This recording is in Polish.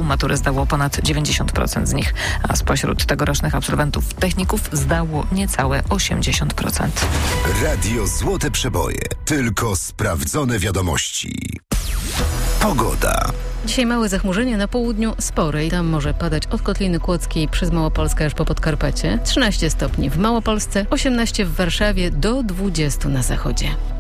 maturę zdało ponad 90% z nich, a spośród tegorocznych absolwentów techników zdało niecałe 80%. Radio Złote Przeboje. Tylko sprawdzone wiadomości. Pogoda. Dzisiaj małe zachmurzenie, na południu spore i tam może padać od Kotliny Kłodzkiej przez Małopolskę aż po Podkarpacie. 13 stopni w Małopolsce, 18 w Warszawie, do 20 na zachodzie.